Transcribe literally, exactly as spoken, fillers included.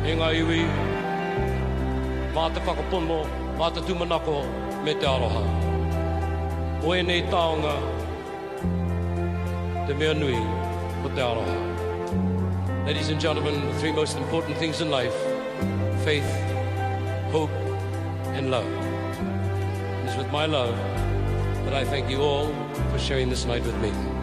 me ngā iwi, mā te whakapono, mā te tumanako, me te aroha. O e nei taonga, te mea nui o te aroha. Ladies and gentlemen, the three most important things in life, faith, hope, and love. It is with my love that I thank you all for sharing this night with me.